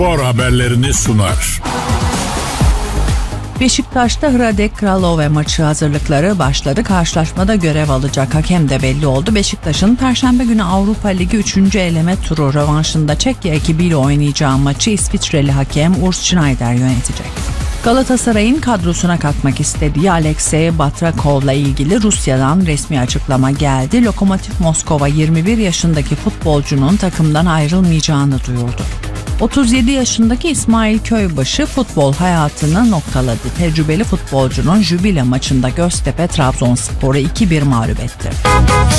Spor haberlerini sunar. Beşiktaş'ta Hradek Kralove maçı hazırlıkları başladı. Karşılaşmada görev alacak hakem de belli oldu. Beşiktaş'ın Perşembe günü Avrupa Ligi 3. eleme turu rövanşında Çekya ekibiyle oynayacağı maçı İsviçreli hakem Urs Schneider yönetecek. Galatasaray'ın kadrosuna katmak istediği Alexey Batrakov'la ilgili Rusya'dan resmi açıklama geldi. Lokomotiv Moskova 21 yaşındaki futbolcunun takımdan ayrılmayacağını duyurdu. 37 yaşındaki İsmail Köybaşı futbol hayatını noktaladı. Tecrübeli futbolcunun jübile maçında Göztepe Trabzonspor'u 2-1 mağlup etti.